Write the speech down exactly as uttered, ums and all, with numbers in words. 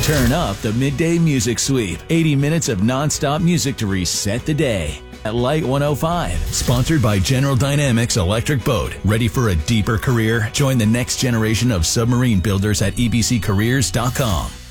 Turn up the Midday Music Sweep. eighty minutes of nonstop music to reset the day. At Light one oh five. Sponsored by General Dynamics Electric Boat. Ready for a deeper career? Join the next generation of submarine builders at e b c careers dot com.